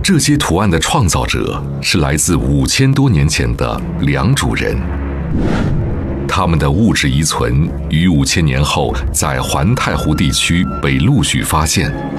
这些图案的创造者是来自5000多年前的良渚人，他们的物质遗存于5000年后在环太湖地区被陆续发现，